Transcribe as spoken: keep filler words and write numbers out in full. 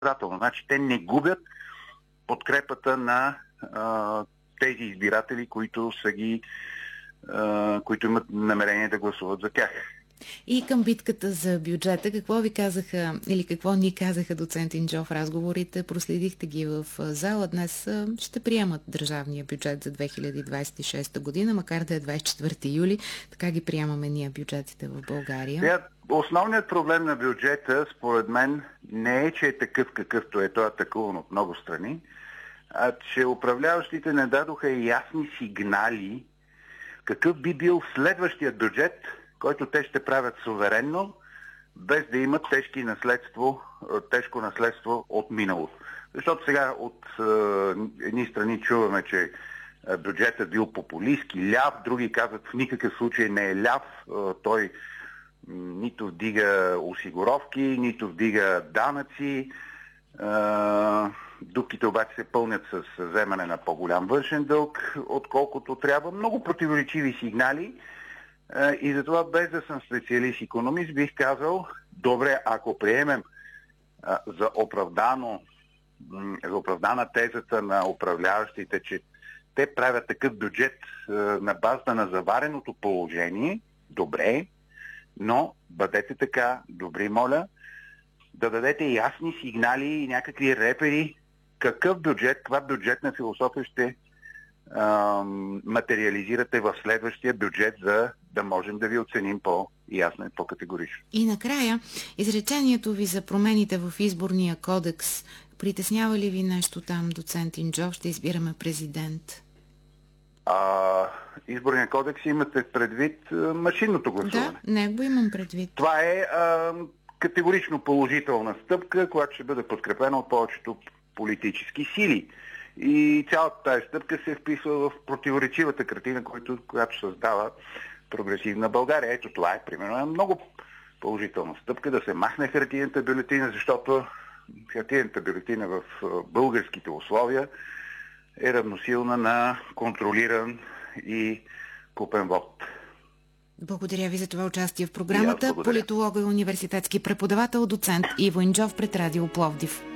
избирателно. Значи те не губят подкрепата на а, тези избиратели, които са ги, а, които имат намерение да гласуват за тях. И към битката за бюджета, какво ви казаха или какво ни казаха доцент Инджов в разговорите? Проследихте ги в зала. Днес ще приемат държавния бюджет за две хиляди двадесет и шеста година, макар да е двадесет и четвърти юли. Така ги приемаме ние бюджетите в България. Сега, основният проблем на бюджета, според мен, не е, че е такъв какъвто е. Той е атакуван от много страни, а че управляващите не дадоха ясни сигнали какъв би бил следващия бюджет, който те ще правят суверенно, без да имат тежки наследство, тежко наследство от миналото. Защото сега от е, едни страни чуваме, че бюджетът бил популистки, ляв, други казват в никакъв случай не е ляв, е, той нито вдига осигуровки, нито вдига данъци, е, дупките обаче се пълнят с вземане на по-голям външен дълг, отколкото трябва. Много противоречиви сигнали. И затова, без да съм специалист-икономист, бих казал, добре, ако приемем а, за, оправдано, за оправдана тезата на управляващите, че те правят такъв бюджет а, на базата на завареното положение, добре, но бъдете така добри, моля, да дадете ясни сигнали и някакви репери какъв бюджет, каква бюджетна философия ще а, материализирате в следващия бюджет, за да можем да ви оценим по-ясно и по-категорично. И накрая, изречението ви за промените в изборния кодекс, притеснява ли ви нещо там, доцент Инджов? Ще избираме президент. А, изборния кодекс имате предвид а, машинното гласуване? Да, него имам предвид. Това е а, категорично положителна стъпка, която ще бъде подкрепена от повечето политически сили. И цялата тази стъпка се вписва в противоречивата картина, която, която създава прогресивна България. Ето това е, примерно, е много положителна стъпка да се махне хартиената бюлетина, защото хартиената бюлетина в българските условия е равносилна на контролиран и купен вод. Благодаря ви за това участие в програмата. Политолог и университетски преподавател, доцент Иво Инджов пред Радио Пловдив.